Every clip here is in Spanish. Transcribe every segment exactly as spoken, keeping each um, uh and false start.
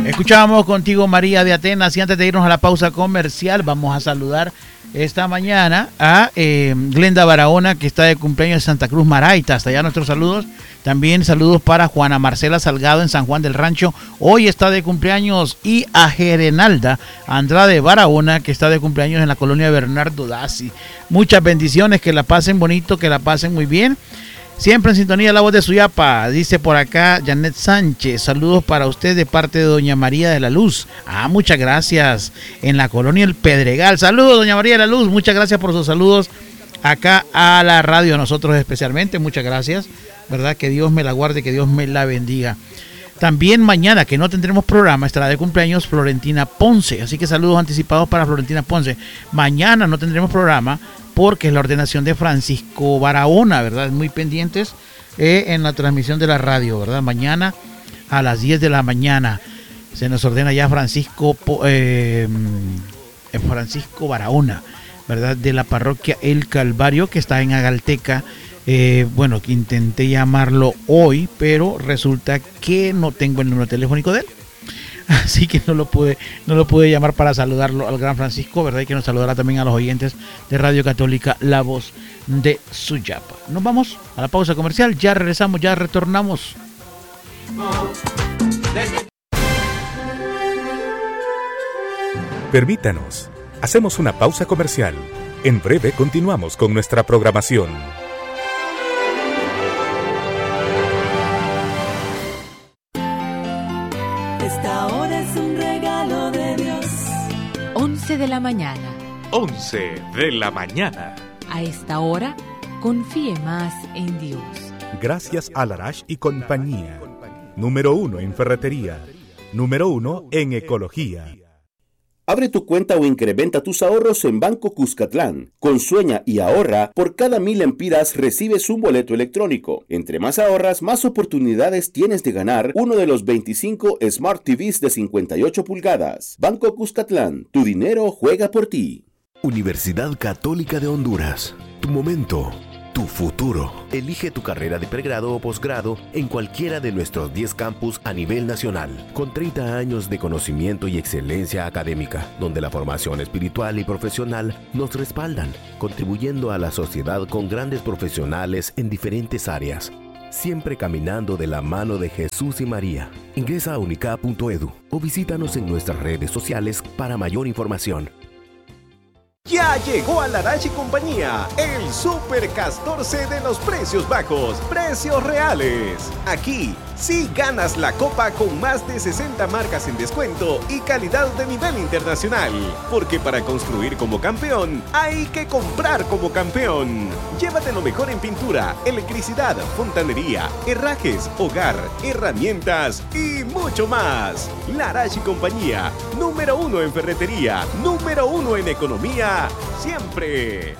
Escuchábamos contigo María de Atenas y antes de irnos a la pausa comercial vamos a saludar esta mañana a eh, Glenda Barahona, que está de cumpleaños en Santa Cruz Maraita. Hasta allá nuestros saludos. También saludos para Juana Marcela Salgado en San Juan del Rancho. Hoy está de cumpleaños. Y a Gerenalda Andrade Barahona, que está de cumpleaños en la colonia Bernardo Daci. Muchas bendiciones, que la pasen bonito, que la pasen muy bien. Siempre en sintonía la voz de Suyapa, dice por acá Janet Sánchez. Saludos para usted de parte de doña María de la Luz. Ah, muchas gracias. En la colonia El Pedregal. Saludos, doña María de la Luz. Muchas gracias por sus saludos acá a la radio, a nosotros especialmente. Muchas gracias. ¿Verdad? Que Dios me la guarde, que Dios me la bendiga. También mañana, que no tendremos programa, estará de cumpleaños Florentina Ponce. Así que saludos anticipados para Florentina Ponce. Mañana no tendremos programa porque es la ordenación de Francisco Barahona, ¿verdad? Muy pendientes eh, en la transmisión de la radio, ¿verdad? Mañana a las diez de la mañana se nos ordena ya Francisco, eh, Francisco Barahona, ¿verdad? De la parroquia El Calvario, que está en Agalteca. Eh, bueno, que intenté llamarlo hoy, pero resulta que no tengo el número telefónico de él. Así que no lo pude, no lo pude llamar para saludarlo al gran Francisco, ¿verdad? Y que nos saludará también a los oyentes de Radio Católica, la voz de Suyapa. Nos vamos a la pausa comercial, ya regresamos, ya retornamos. Permítanos, hacemos una pausa comercial. En breve continuamos con nuestra programación. once de la mañana. once de la mañana. A esta hora, confíe más en Dios. Gracias a Larash y compañía. Número uno en ferretería. Número uno en ecología. Abre tu cuenta o incrementa tus ahorros en Banco Cuscatlán. Consueña y ahorra. Por cada mil empiras recibes un boleto electrónico. Entre más ahorras, más oportunidades tienes de ganar uno de los veinticinco Smart T Vs de cincuenta y ocho pulgadas. Banco Cuscatlán, tu dinero juega por ti. Universidad Católica de Honduras. Tu momento, tu futuro. Elige tu carrera de pregrado o posgrado en cualquiera de nuestros diez campus a nivel nacional, con treinta años de conocimiento y excelencia académica, donde la formación espiritual y profesional nos respaldan, contribuyendo a la sociedad con grandes profesionales en diferentes áreas, siempre caminando de la mano de Jesús y María. Ingresa a unicap punto edu o visítanos en nuestras redes sociales para mayor información. Ya llegó a Larash y compañía, el Super Castorce de los precios bajos, precios reales. Aquí sí ganas la copa con más de sesenta marcas en descuento y calidad de nivel internacional. Porque para construir como campeón, hay que comprar como campeón. Llévate lo mejor en pintura, electricidad, fontanería, herrajes, hogar, herramientas y mucho más. Larash y compañía, número uno en ferretería, número uno en economía. Siempre.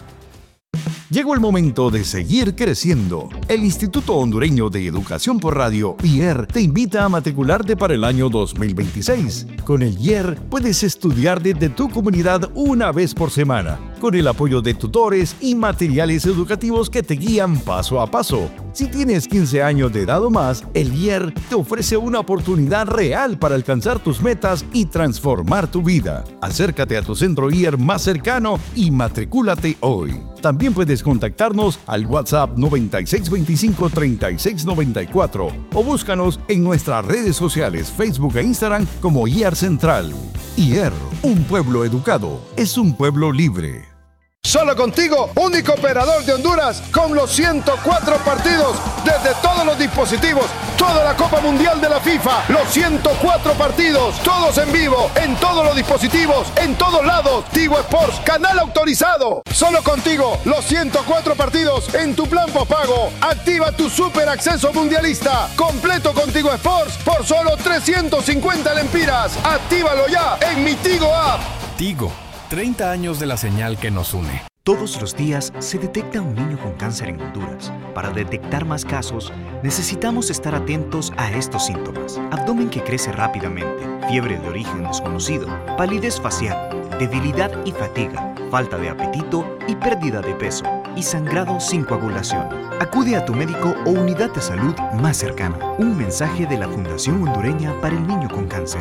Llegó el momento de seguir creciendo. El Instituto Hondureño de Educación por Radio, I E R, te invita a matricularte para el año dos mil veintiséis. Con el I E R puedes estudiar desde tu comunidad una vez por semana, con el apoyo de tutores y materiales educativos que te guían paso a paso. Si tienes quince años de edad o más, el I E R te ofrece una oportunidad real para alcanzar tus metas y transformar tu vida. Acércate a tu centro I E R más cercano y matricúlate hoy. También puedes contactarnos al WhatsApp noventa y seis veinticinco treinta y seis noventa y cuatro o búscanos en nuestras redes sociales Facebook e Instagram como I E R Central. I E R, un pueblo educado, es un pueblo libre. Solo contigo, único operador de Honduras con los ciento cuatro partidos desde todos los dispositivos, toda la Copa Mundial de la FIFA, los ciento cuatro partidos, todos en vivo, en todos los dispositivos, en todos lados. Tigo Sports, canal autorizado. Solo contigo, los ciento cuatro partidos en tu plan postpago. Activa tu super acceso mundialista, completo con Tigo Sports por solo trescientos cincuenta lempiras. Actívalo ya en mi Tigo App. Tigo. treinta años de la señal que nos une. Todos los días se detecta un niño con cáncer en Honduras. Para detectar más casos, necesitamos estar atentos a estos síntomas. Abdomen que crece rápidamente, fiebre de origen desconocido, palidez facial, debilidad y fatiga, falta de apetito y pérdida de peso. y sangrado sin coagulación. Acude a tu médico o unidad de salud más cercana. Un mensaje de la Fundación Hondureña para el Niño con Cáncer.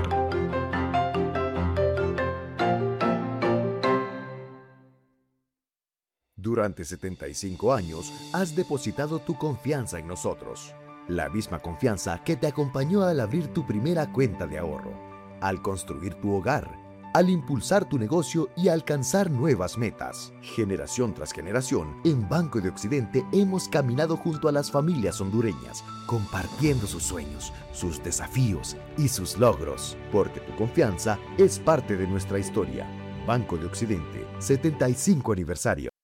Durante setenta y cinco años has depositado tu confianza en nosotros. La misma confianza que te acompañó al abrir tu primera cuenta de ahorro, al construir tu hogar, al impulsar tu negocio y alcanzar nuevas metas. Generación tras generación, en Banco de Occidente hemos caminado junto a las familias hondureñas, compartiendo sus sueños, sus desafíos y sus logros, porque tu confianza es parte de nuestra historia. Banco de Occidente, setenta y cinco aniversario.